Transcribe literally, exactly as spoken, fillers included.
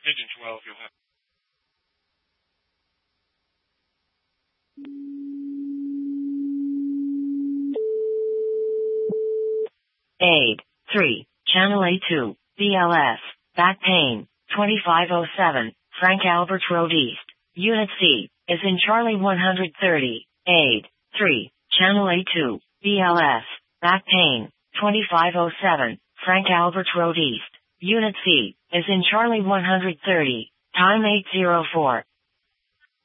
Pigeon twelve, you'll have... Aid, three, Channel A two, B L S, back pain, twenty-five oh seven, Frank Albert Road East, Unit C, is in Charlie one thirty. Aid, three, Channel A two, B L S, back pain, twenty-five oh seven, Frank Albert Road East, Unit C, is in Charlie one thirty, time eight oh four.